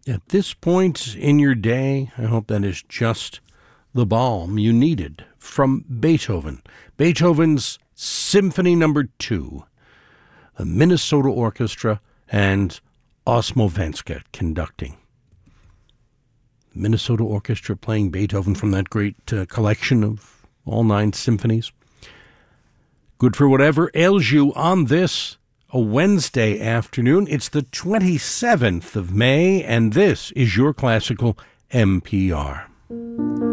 At this point in your day, I hope that is just the balm you needed from Beethoven. Beethoven's Symphony No. 2, the Minnesota Orchestra, and Osmo Venska conducting. Minnesota Orchestra playing Beethoven from that great collection of all 9 symphonies. Good for whatever ails you on this, a Wednesday afternoon. It's the 27th of May, and this is your Classical NPR.